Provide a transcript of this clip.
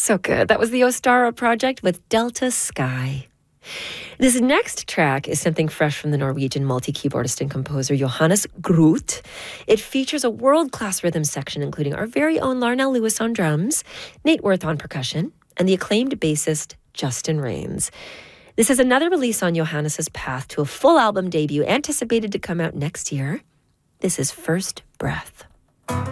So good. That was the Ostara Project with Delta Sky. This next track is something fresh from the Norwegian multi-keyboardist and composer Johannes Groth. It features a world-class rhythm section, including our very own Larnell Lewis on drums, Nate Worth on percussion, and the acclaimed bassist Justin Rains. This is another release on Johannes' path to a full album debut, anticipated to come out next year. This is First Breath.